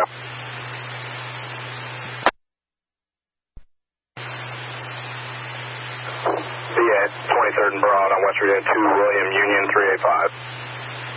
Be at 23rd and Broad on West Virginia 2 William Union 385.